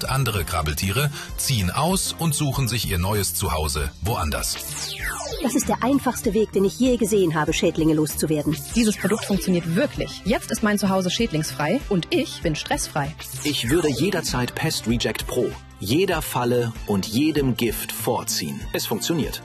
und andere Krabbeltiere ziehen aus und suchen sich ihr neues Zuhause woanders. Das ist der einfachste Weg, den ich je gesehen habe, Schädlinge loszuwerden. Dieses Produkt funktioniert wirklich. Jetzt ist mein Zuhause schädlingsfrei und ich bin stressfrei. Ich würde jederzeit Pest Reject Pro jeder Falle und jedem Gift vorziehen. Es funktioniert.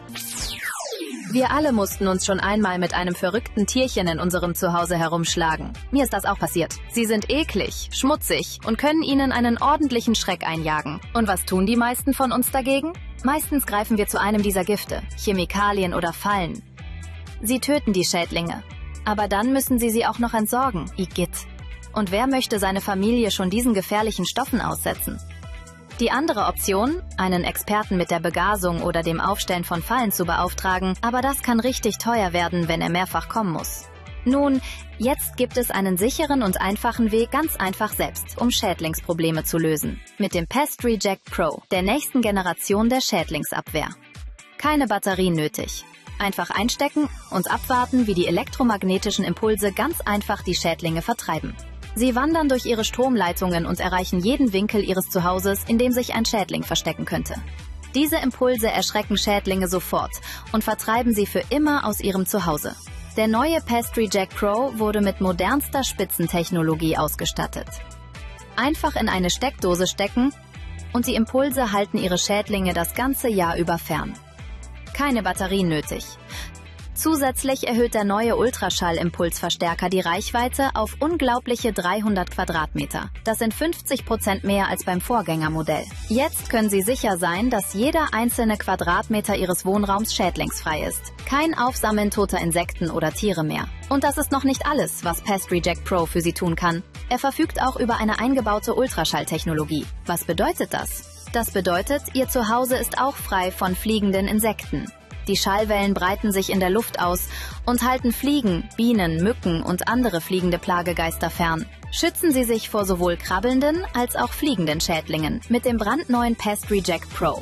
Wir alle mussten uns schon einmal mit einem verrückten Tierchen in unserem Zuhause herumschlagen. Mir ist das auch passiert. Sie sind eklig, schmutzig und können Ihnen einen ordentlichen Schreck einjagen. Und was tun die meisten von uns dagegen? Meistens greifen wir zu einem dieser Gifte, Chemikalien oder Fallen. Sie töten die Schädlinge. Aber dann müssen sie auch noch entsorgen, Igitt. Und wer möchte seine Familie schon diesen gefährlichen Stoffen aussetzen? Die andere Option, einen Experten mit der Begasung oder dem Aufstellen von Fallen zu beauftragen, aber das kann richtig teuer werden, wenn er mehrfach kommen muss. Nun, jetzt gibt es einen sicheren und einfachen Weg ganz einfach selbst, um Schädlingsprobleme zu lösen. Mit dem Pest Reject Pro, der nächsten Generation der Schädlingsabwehr. Keine Batterien nötig. Einfach einstecken und abwarten, wie die elektromagnetischen Impulse ganz einfach die Schädlinge vertreiben. Sie wandern durch ihre Stromleitungen und erreichen jeden Winkel ihres Zuhauses, in dem sich ein Schädling verstecken könnte. Diese Impulse erschrecken Schädlinge sofort und vertreiben sie für immer aus ihrem Zuhause. Der neue Pest Reject Pro wurde mit modernster Spitzentechnologie ausgestattet. Einfach in eine Steckdose stecken und die Impulse halten ihre Schädlinge das ganze Jahr über fern. Keine Batterien nötig. Zusätzlich erhöht der neue Ultraschall-Impulsverstärker die Reichweite auf unglaubliche 300 Quadratmeter. Das sind 50% mehr als beim Vorgängermodell. Jetzt können Sie sicher sein, dass jeder einzelne Quadratmeter Ihres Wohnraums schädlingsfrei ist. Kein Aufsammeln toter Insekten oder Tiere mehr. Und das ist noch nicht alles, was Pest Reject Pro für Sie tun kann. Er verfügt auch über eine eingebaute Ultraschalltechnologie. Was bedeutet das? Das bedeutet, Ihr Zuhause ist auch frei von fliegenden Insekten. Die Schallwellen breiten sich in der Luft aus und halten Fliegen, Bienen, Mücken und andere fliegende Plagegeister fern. Schützen Sie sich vor sowohl krabbelnden als auch fliegenden Schädlingen mit dem brandneuen Pest Reject Pro.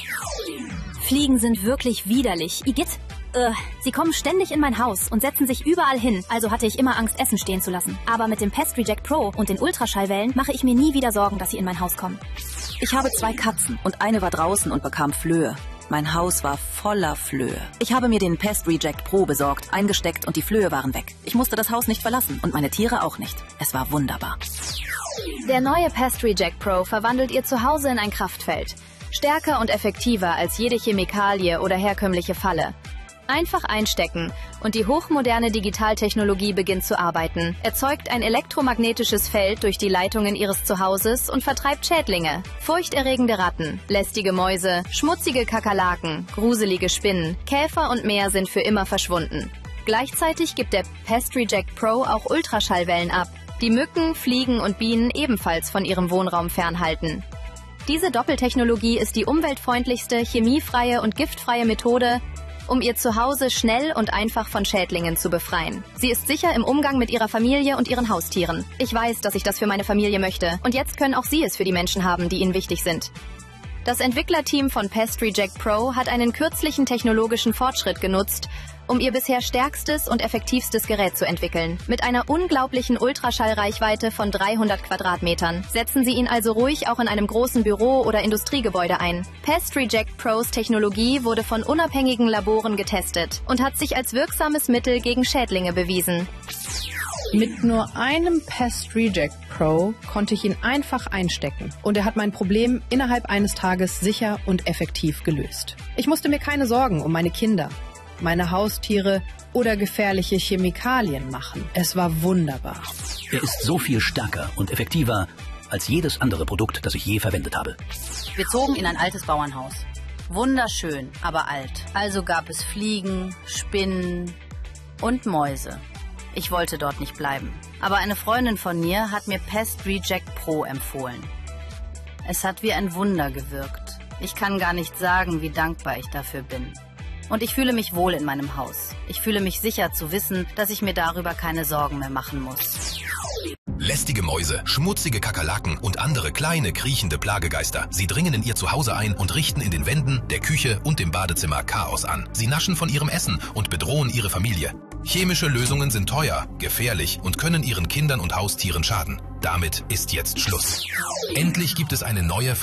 Fliegen sind wirklich widerlich. Igitt. Sie kommen ständig in mein Haus und setzen sich überall hin, also hatte ich immer Angst, Essen stehen zu lassen. Aber mit dem Pest Reject Pro und den Ultraschallwellen mache ich mir nie wieder Sorgen, dass sie in mein Haus kommen. Ich habe 2 Katzen und eine war draußen und bekam Flöhe. Mein Haus war voller Flöhe. Ich habe mir den Pest Reject Pro besorgt, eingesteckt und die Flöhe waren weg. Ich musste das Haus nicht verlassen und meine Tiere auch nicht. Es war wunderbar. Der neue Pest Reject Pro verwandelt Ihr Zuhause in ein Kraftfeld. Stärker und effektiver als jede Chemikalie oder herkömmliche Falle. Einfach einstecken und die hochmoderne Digitaltechnologie beginnt zu arbeiten, erzeugt ein elektromagnetisches Feld durch die Leitungen Ihres Zuhauses und vertreibt Schädlinge, furchterregende Ratten, lästige Mäuse, schmutzige Kakerlaken, gruselige Spinnen, Käfer und mehr sind für immer verschwunden. Gleichzeitig gibt der Pest Reject Pro auch Ultraschallwellen ab, die Mücken, Fliegen und Bienen ebenfalls von ihrem Wohnraum fernhalten. Diese Doppeltechnologie ist die umweltfreundlichste, chemiefreie und giftfreie Methode, um Ihr Zuhause schnell und einfach von Schädlingen zu befreien. Sie ist sicher im Umgang mit Ihrer Familie und Ihren Haustieren. Ich weiß, dass ich das für meine Familie möchte. Und jetzt können auch Sie es für die Menschen haben, die Ihnen wichtig sind. Das Entwicklerteam von Pest Reject Pro hat einen kürzlichen technologischen Fortschritt genutzt, um ihr bisher stärkstes und effektivstes Gerät zu entwickeln. Mit einer unglaublichen Ultraschallreichweite von 300 Quadratmetern. Setzen Sie ihn also ruhig auch in einem großen Büro oder Industriegebäude ein. Pest Reject Pros Technologie wurde von unabhängigen Laboren getestet und hat sich als wirksames Mittel gegen Schädlinge bewiesen. Mit nur einem Pest Reject Pro konnte ich ihn einfach einstecken und er hat mein Problem innerhalb eines Tages sicher und effektiv gelöst. Ich musste mir keine Sorgen um meine Kinder, meine Haustiere oder gefährliche Chemikalien machen. Es war wunderbar. Er ist so viel stärker und effektiver als jedes andere Produkt, das ich je verwendet habe. Wir zogen in ein altes Bauernhaus. Wunderschön, aber alt. Also gab es Fliegen, Spinnen und Mäuse. Ich wollte dort nicht bleiben. Aber eine Freundin von mir hat mir Pest Reject Pro empfohlen. Es hat wie ein Wunder gewirkt. Ich kann gar nicht sagen, wie dankbar ich dafür bin. Und ich fühle mich wohl in meinem Haus. Ich fühle mich sicher zu wissen, dass ich mir darüber keine Sorgen mehr machen muss. Lästige Mäuse, schmutzige Kakerlaken und andere kleine, kriechende Plagegeister. Sie dringen in Ihr Zuhause ein und richten in den Wänden, der Küche und dem Badezimmer Chaos an. Sie naschen von Ihrem Essen und bedrohen Ihre Familie. Chemische Lösungen sind teuer, gefährlich und können Ihren Kindern und Haustieren schaden. Damit ist jetzt Schluss. Endlich gibt es eine neue